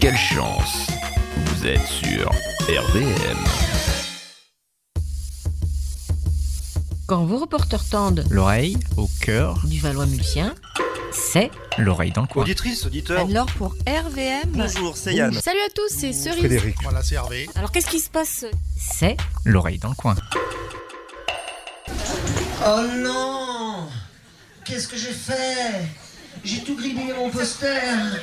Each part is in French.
Quelle chance! Vous êtes sur RVM. Quand vos reporters tendent L'oreille au cœur, du Valois-Mulsien, c'est l'oreille dans le coin. Auditrice, auditeur. Alors pour RVM. Bonjour, c'est Yann. Salut à tous, c'est Cerise. Frédéric. Voilà, c'est Hervé. Alors qu'est-ce qui se passe? c'est L'oreille dans le coin. Oh non! Qu'est-ce que j'ai fait? J'ai tout gribouillé mon poster.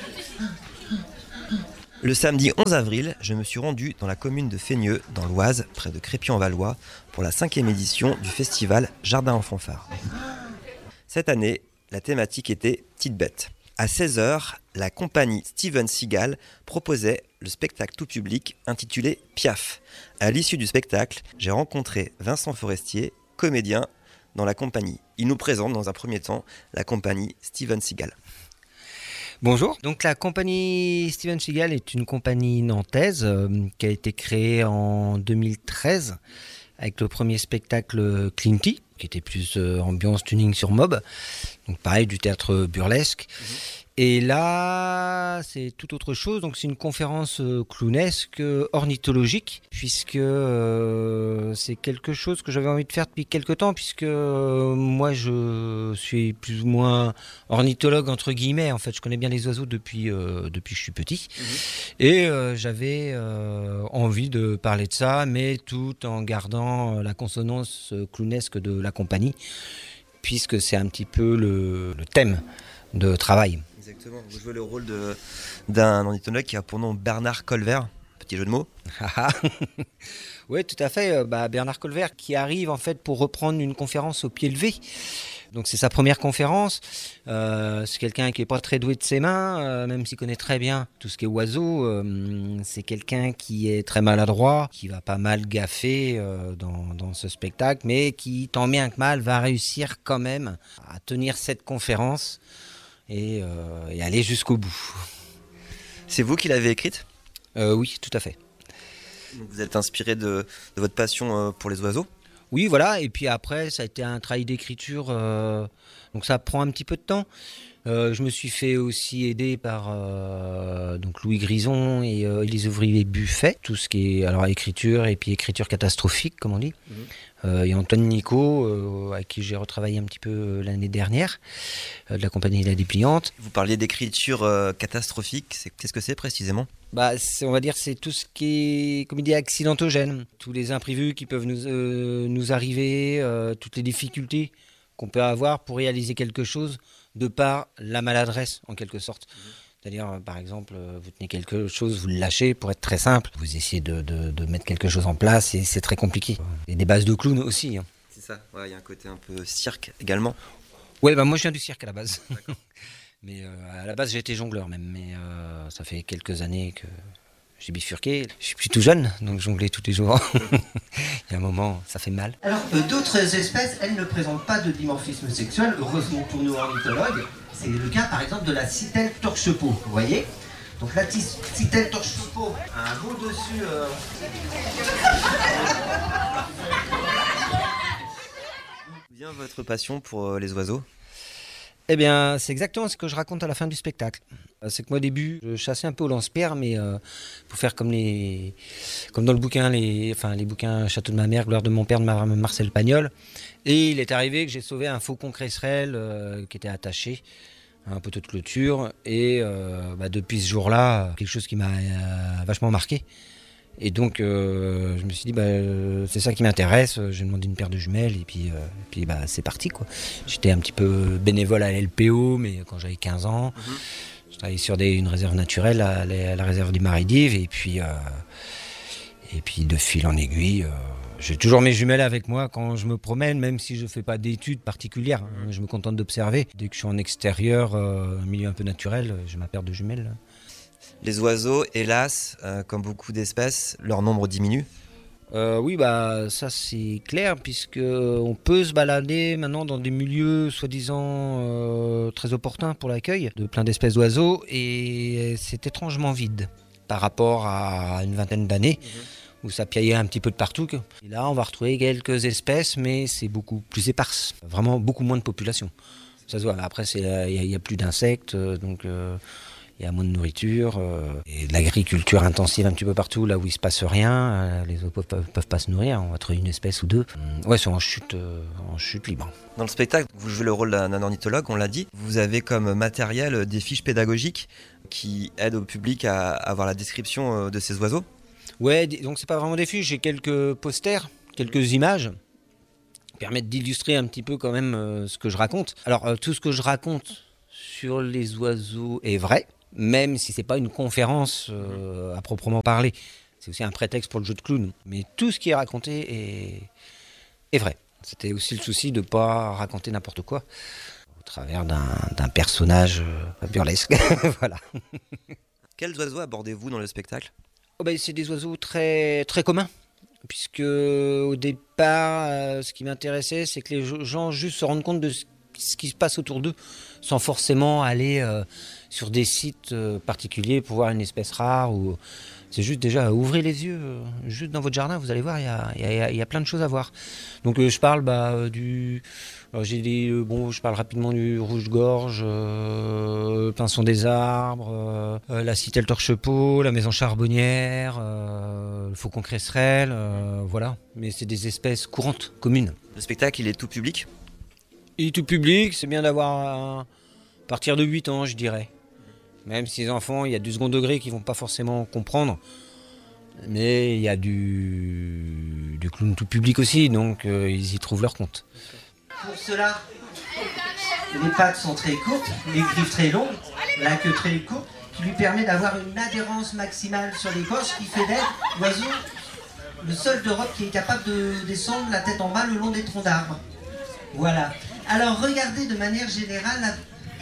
Le samedi 11 avril, je me suis rendu dans la commune de Fénieux, dans l'Oise, près de Crépy-en-Valois, pour la 5e édition du festival Jardin en fanfare. Cette année, la thématique était Petite Bête. À 16h, la compagnie Steven Seagal proposait le spectacle tout public intitulé Piaf. À l'issue du spectacle, j'ai rencontré Vincent Forestier, comédien dans la compagnie. Il nous présente dans un premier temps la compagnie Steven Seagal. Bonjour, donc la compagnie Steven Seagal est une compagnie nantaise qui a été créée en 2013 avec le premier spectacle Clinty, qui était plus ambiance tuning sur mob, donc pareil du théâtre burlesque. Et là, c'est tout autre chose. Donc, c'est une conférence clownesque, ornithologique, puisque c'est quelque chose que j'avais envie de faire depuis quelque temps, puisque moi, je suis plus ou moins ornithologue, entre guillemets. En fait, je connais bien les oiseaux depuis que je suis petit. Et j'avais envie de parler de ça, mais tout en gardant la consonance clownesque de la compagnie, puisque c'est un petit peu le thème de travail. Exactement, vous jouez le rôle d'un ornithologue qui a pour nom Bernard Colvert, petit jeu de mots. Oui, tout à fait. Bernard Colvert qui arrive en fait pour reprendre une conférence au pied levé. Donc c'est sa première conférence. C'est quelqu'un qui n'est pas très doué de ses mains, même s'il connaît très bien tout ce qui est oiseau. C'est quelqu'un qui est très maladroit, qui va pas mal gaffer dans ce spectacle, mais qui, tant bien que mal, va réussir quand même à tenir cette conférence et aller jusqu'au bout. C'est vous qui l'avez écrite ? Oui, tout à fait. Donc vous êtes inspiré de votre passion pour les oiseaux ? Oui, voilà. Et puis après, ça a été un travail d'écriture. Donc ça prend un petit peu de temps. Je me suis fait aussi aider par donc Louis Grison et les ouvriers Buffet. Tout ce qui est alors écriture et puis écriture catastrophique, comme on dit. Et Antoine Nico, avec qui j'ai retravaillé un petit peu l'année dernière, de la compagnie La Dépliante. Vous parliez d'écriture catastrophique. Qu'est-ce que c'est précisément ? On va dire c'est tout ce qui est comédie accidentogène, tous les imprévus qui peuvent nous arriver, toutes les difficultés qu'on peut avoir pour réaliser quelque chose de par la maladresse en quelque sorte. C'est-à-dire par exemple vous tenez quelque chose, vous le lâchez pour être très simple, vous essayez de mettre quelque chose en place et c'est très compliqué. Et des bases de clown aussi. Hein. C'est ça, il y a un côté un peu cirque également. Ouais, moi je viens du cirque à la base. Mais à la base, j'ai été jongleur même, mais ça fait quelques années que j'ai bifurqué. Je suis plus tout jeune, donc jongler tous les jours. Il y a un moment, ça fait mal. Alors, d'autres espèces, elles ne présentent pas de dimorphisme sexuel, heureusement pour nous ornithologues. C'est le cas, par exemple, de la citelle torche-peau, vous voyez ? Donc la citelle torche-peau a un beau dessus... D'où vient votre passion pour les oiseaux ? Eh bien, c'est exactement ce que je raconte à la fin du spectacle. C'est que moi, au début, je chassais un peu au lance-pierre, mais pour faire comme dans le bouquin, les bouquins Château de ma mère, Gloire de mon père de Marcel Pagnol. Et il est arrivé que j'ai sauvé un faucon cresserelle qui était attaché à un poteau de clôture. Et depuis ce jour-là, quelque chose qui m'a vachement marqué. Et donc, je me suis dit, c'est ça qui m'intéresse. J'ai demandé une paire de jumelles et puis c'est parti, quoi. J'étais un petit peu bénévole à l'LPO, mais quand j'avais 15 ans, je travaillais sur une réserve naturelle, la réserve des Maridives. Et puis de fil en aiguille, j'ai toujours mes jumelles avec moi quand je me promène, même si je ne fais pas d'études particulières. Je me contente d'observer. Dès que je suis en extérieur, un milieu un peu naturel, j'ai ma paire de jumelles. Les oiseaux, hélas, comme beaucoup d'espèces, leur nombre diminue. Oui, ça c'est clair, puisque on peut se balader maintenant dans des milieux soi-disant très opportuns pour l'accueil de plein d'espèces d'oiseaux, et c'est étrangement vide par rapport à une vingtaine d'années où ça piaillait un petit peu de partout. Et là, on va retrouver quelques espèces, mais c'est beaucoup plus éparse, vraiment beaucoup moins de population. Ça se voit. Après, il y a plus d'insectes, donc Il y a moins de nourriture et de l'agriculture intensive un petit peu partout, là où il se passe rien. Les oiseaux peuvent pas se nourrir. On va trouver une espèce ou deux. Ouais, ils sont en chute libre. Dans le spectacle, vous jouez le rôle d'un ornithologue, on l'a dit. Vous avez comme matériel des fiches pédagogiques qui aident au public à avoir la description de ces oiseaux. Ouais, donc c'est pas vraiment des fiches. J'ai quelques posters, quelques images qui permettent d'illustrer un petit peu quand même ce que je raconte. Alors, tout ce que je raconte sur les oiseaux est vrai. Même si c'est pas une conférence à proprement parler. C'est aussi un prétexte pour le jeu de clown. Mais tout ce qui est raconté est vrai. C'était aussi le souci de ne pas raconter n'importe quoi au travers d'un personnage burlesque. Voilà. Quels oiseaux abordez-vous dans le spectacle ? C'est des oiseaux très, très communs. Puisque au départ, ce qui m'intéressait, c'est que les gens juste se rendent compte de ce qui se passe autour d'eux, sans forcément aller sur des sites particuliers pour voir une espèce rare. C'est juste déjà ouvrez les yeux, juste dans votre jardin, vous allez voir, il y a plein de choses à voir. Donc je parle je parle rapidement du rouge-gorge, le pinson des arbres, la citelle torche-peau, la maison charbonnière, le faucon cresserelle, voilà. Mais c'est des espèces courantes, communes. Le spectacle, il est tout public ? Et tout public, c'est bien d'avoir à partir de 8 ans, je dirais. Même si les enfants, il y a du second degré qui ne vont pas forcément comprendre. Mais il y a du clown tout public aussi, donc ils y trouvent leur compte. Pour cela, les pattes sont très courtes, les griffes très longues, la queue très courte, qui lui permet d'avoir une adhérence maximale sur l'écorce, qui fait d'elle l'oiseau le seul d'Europe qui est capable de descendre la tête en bas le long des troncs d'arbres. Voilà. Alors regardez de manière générale...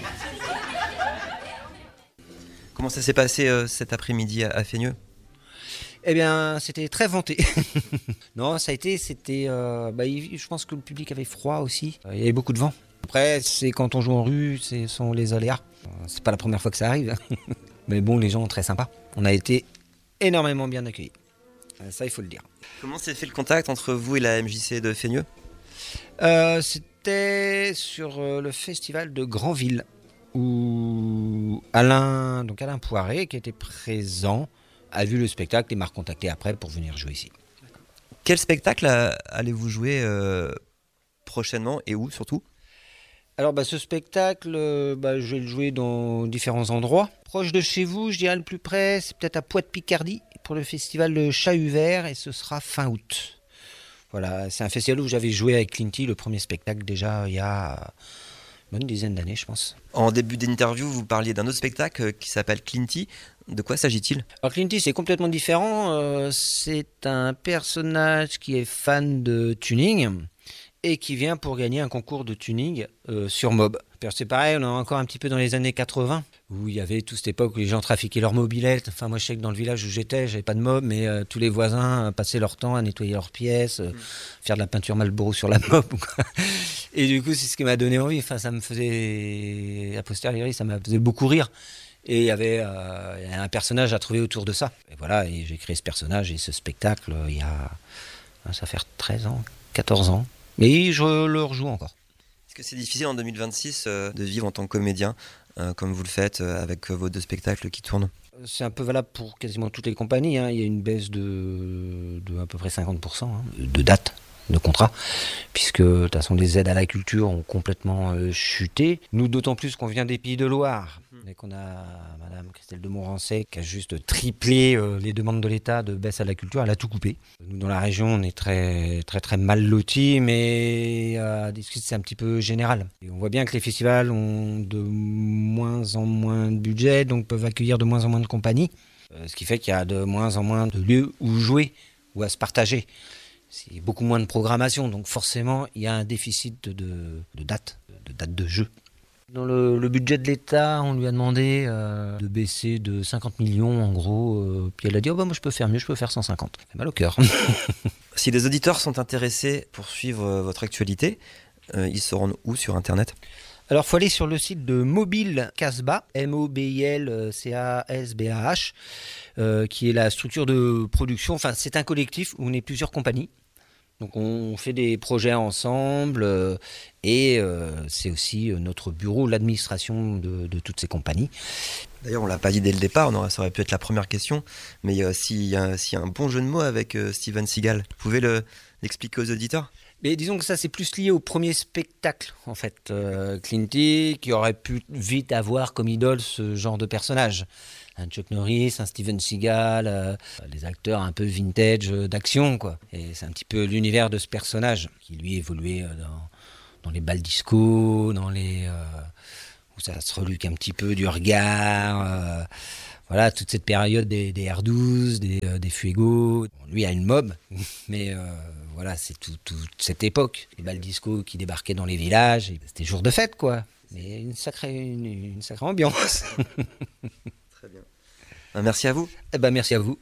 Comment ça s'est passé cet après-midi à Feigneux ? Eh bien, c'était très vanté. Non, je pense que le public avait froid aussi. Il y avait beaucoup de vent. Après, c'est quand on joue en rue, ce sont les aléas. C'est pas la première fois que ça arrive. Mais bon, les gens sont très sympas. On a été énormément bien accueillis. Ça, il faut le dire. Comment s'est fait le contact entre vous et la MJC de Feigneux ? C'était sur le festival de Granville, où Alain Poiré, qui était présent, a vu le spectacle et m'a recontacté après pour venir jouer ici. Quel spectacle allez-vous jouer prochainement et où surtout ? Alors ce spectacle, je vais le jouer dans différents endroits. Proche de chez vous, je dirais le plus près, c'est peut-être à Poix-de-Picardie pour le festival de Chat-Huvert et ce sera fin août. Voilà, c'est un festival où j'avais joué avec Clinty, le premier spectacle déjà il y a une bonne dizaine d'années, je pense. En début d'interview, vous parliez d'un autre spectacle qui s'appelle Clinty. De quoi s'agit-il ? Alors Clinty, c'est complètement différent. C'est un personnage qui est fan de tuning et qui vient pour gagner un concours de tuning sur Mob. C'est pareil, on est encore un petit peu dans les années 80, où il y avait toute cette époque où les gens trafiquaient leurs mobilettes. Enfin, moi, je sais que dans le village où j'avais pas de Mob, mais tous les voisins passaient leur temps à nettoyer leurs pièces, faire de la peinture Marlboro sur la Mob. Et du coup, c'est ce qui m'a donné envie. Enfin, ça me faisait, a posteriori, ça m'a faisait beaucoup rire. Et il y avait un personnage à trouver autour de ça. Et voilà, et j'ai créé ce personnage et ce spectacle ça fait 13 ans, 14 ans. Mais je le rejoue encore. Est-ce que c'est difficile en 2026 de vivre en tant que comédien, comme vous le faites avec vos deux spectacles qui tournent ? C'est un peu valable pour quasiment toutes les compagnies. Il y a une baisse de à peu près 50% de dates de contrat, puisque de toute façon les aides à la culture ont complètement chuté. Nous, d'autant plus qu'on vient des Pays de Loire et qu'on a Madame Christelle de Montrancet qui a juste triplé les demandes de l'État de baisse à la culture. Elle a tout coupé. Nous, dans la région, on est très très très mal lotis, mais c'est un petit peu général. Et on voit bien que les festivals ont de moins en moins de budget, donc peuvent accueillir de moins en moins de compagnies, ce qui fait qu'il y a de moins en moins de lieux où jouer ou à se partager. C'est beaucoup moins de programmation, donc forcément, il y a un déficit de dates de jeu. Dans le budget de l'État, on lui a demandé de baisser de 50 millions, en gros. Puis elle a dit, moi je peux faire mieux, je peux faire 150. Ça fait mal au cœur. Si les auditeurs sont intéressés pour suivre votre actualité, ils se rendent où sur Internet ? Alors, il faut aller sur le site de Mobile Casbah, MOBILCASBAH, qui est la structure de production. Enfin, c'est un collectif où on est plusieurs compagnies. Donc on fait des projets ensemble et c'est aussi notre bureau, l'administration de toutes ces compagnies. D'ailleurs, on l'a pas dit dès le départ, ça aurait pu être la première question, mais s'il y a un bon jeu de mots avec Steven Seagal, vous pouvez l'expliquer aux auditeurs ? Mais disons que ça, c'est plus lié au premier spectacle, en fait. Clint Eastwood, qui aurait pu vite avoir comme idole ce genre de personnage. Un Chuck Norris, un Steven Seagal, les acteurs un peu vintage d'action, quoi. Et c'est un petit peu l'univers de ce personnage, qui lui évoluait dans les balles disco, dans les... où ça se reluque un petit peu du regard... Voilà, toute cette période des R12, des Fuego. Bon, lui a une mob, mais voilà, c'est toute cette époque. Les balles disco qui débarquaient dans les villages. C'était jour de fête, quoi. Mais une sacrée ambiance. Très bien. Merci à vous. Merci à vous.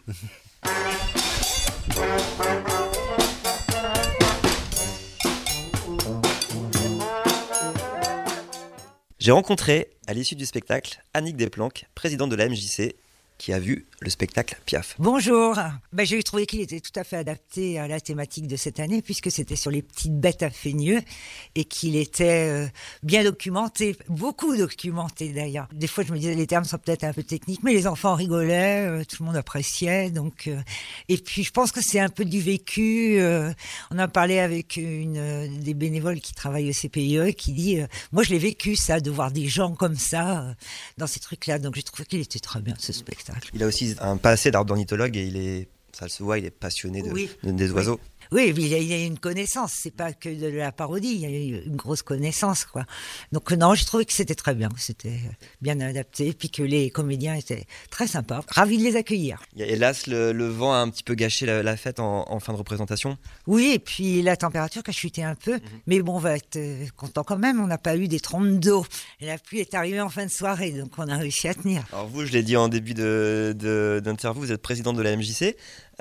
J'ai rencontré, à l'issue du spectacle, Annick Desplanques, présidente de la MJC, qui a vu le spectacle Piaf. Bonjour. J'ai trouvé qu'il était tout à fait adapté à la thématique de cette année, puisque c'était sur les petites bêtes à Feigneux et qu'il était bien documenté, beaucoup documenté d'ailleurs. Des fois, je me disais les termes sont peut-être un peu techniques, mais les enfants rigolaient, tout le monde appréciait. Donc, et puis, je pense que c'est un peu du vécu. On a parlé avec une des bénévoles qui travaille au CPIE, qui dit moi, je l'ai vécu ça, de voir des gens comme ça dans ces trucs-là. Donc, j'ai trouvé qu'il était très bien ce spectacle. Il a aussi un passé d'ornithologue et ça se voit, il est passionné des oiseaux. Oui, il y a une connaissance, c'est pas que de la parodie, il y a une grosse connaissance, quoi. Donc non, j'ai trouvé que c'était très bien, que c'était bien adapté, puis que les comédiens étaient très sympas, ravis de les accueillir. Hélas, le vent a un petit peu gâché la fête en fin de représentation. Oui, et puis la température qui a chuté un peu, mais bon, on va être content quand même, on n'a pas eu des trompes d'eau. Et la pluie est arrivée en fin de soirée, donc on a réussi à tenir. Alors vous, je l'ai dit en début d'interview, vous êtes présidente de la MJC.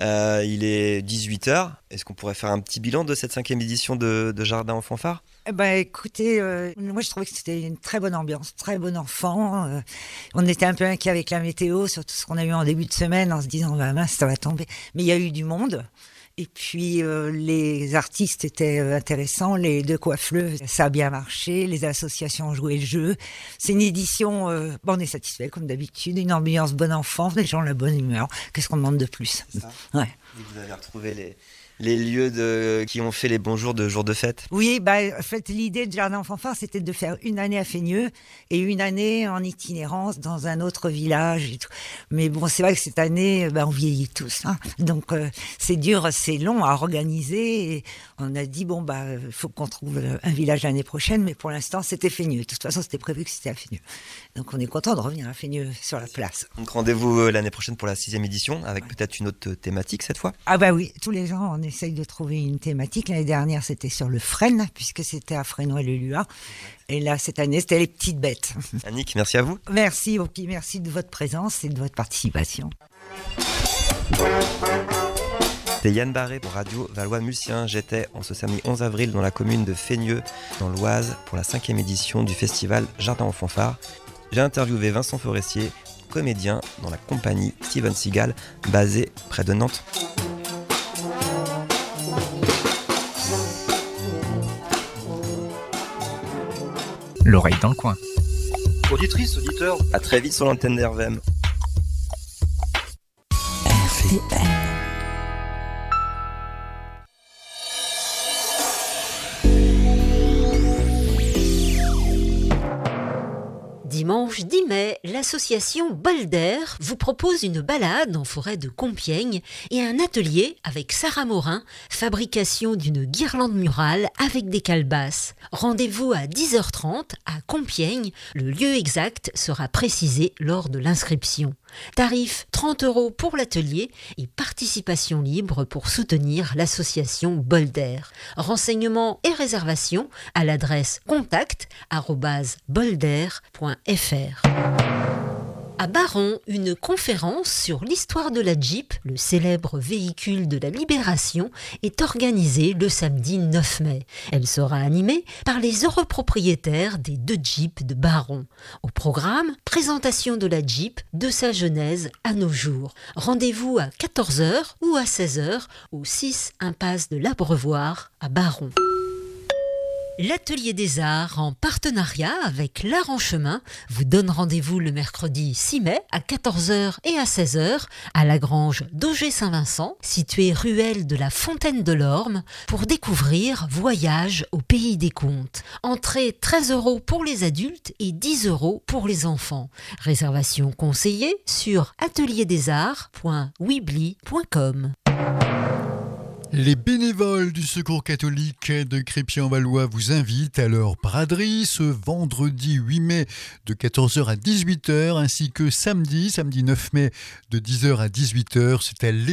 Il est 18h. Est-ce qu'on pourrait faire un petit bilan de cette 5e édition de Jardin en fanfare ? Écoutez, moi je trouvais que c'était une très bonne ambiance, très bon enfant. On était un peu inquiets avec la météo, surtout ce qu'on a eu en début de semaine, en se disant mince, ça va tomber. Mais il y a eu du monde. Et puis les artistes étaient intéressants, les deux coiffleuses, ça a bien marché, les associations ont joué le jeu. C'est une édition, on est satisfait comme d'habitude, une ambiance bon enfant, les gens ont la bonne humeur. Qu'est-ce qu'on demande de plus ? C'est ça. Ouais. Vous avez retrouvé les lieux qui ont fait les bons jours de fête. Oui, en fait, l'idée de Jardin en fanfare, c'était de faire une année à Feigneux et une année en itinérance dans un autre village. Et tout. Mais bon, c'est vrai que cette année, on vieillit tous. Hein. Donc, c'est dur, c'est long à organiser. Et on a dit, faut qu'on trouve un village l'année prochaine. Mais pour l'instant, c'était Feigneux. De toute façon, c'était prévu que c'était à Feigneux. Donc, on est content de revenir à Feigneux sur la place. Donc, rendez-vous l'année prochaine pour la 6e édition avec peut-être une autre thématique cette fois. Ah oui, tous les ans, on essaye de trouver une thématique. L'année dernière, c'était sur le frêne, puisque c'était à Fresnoy-le-Luat. Et là, cette année, c'était les petites bêtes. Annick, merci à vous. Merci, merci de votre présence et de votre participation. C'était Yann Barré pour Radio Valois-Mulcien. J'étais en ce samedi 11 avril dans la commune de Feigneux, dans l'Oise, pour la 5e édition du festival Jardin en fanfare. J'ai interviewé Vincent Forestier, comédien dans la compagnie Steven Seagal, basée près de Nantes. L'oreille dans le coin. Auditrice, auditeur. À très vite sur l'antenne d'RVM. RVM. Dimanche 10 mai, l'association Bolder vous propose une balade en forêt de Compiègne et un atelier avec Sarah Morin, fabrication d'une guirlande murale avec des calebasses. Rendez-vous à 10h30 à Compiègne, le lieu exact sera précisé lors de l'inscription. Tarif 30 € pour l'atelier et participation libre pour soutenir l'association Bolder. Renseignements et réservations à l'adresse contact@bolder.fr. À Baron, une conférence sur l'histoire de la Jeep, le célèbre véhicule de la Libération, est organisée le samedi 9 mai. Elle sera animée par les heureux propriétaires des 2 Jeeps de Baron. Au programme, présentation de la Jeep de sa genèse à nos jours. Rendez-vous à 14h ou à 16h au 6 impasse de l'Abreuvoir à Baron. L'Atelier des Arts, en partenariat avec l'Art en Chemin, vous donne rendez-vous le mercredi 6 mai à 14h et à 16h à la grange d'Auger-Saint-Vincent, située ruelle de la Fontaine de l'Orme, pour découvrir Voyage au pays des contes. Entrée 13 € pour les adultes et 10 € pour les enfants. Réservation conseillée sur atelierDesArts.weebly.com. Les bénévoles du Secours catholique de Crépy-en-Valois vous invitent à leur braderie ce vendredi 8 mai de 14h à 18h ainsi que samedi 9 mai de 10h à 18h. C'est à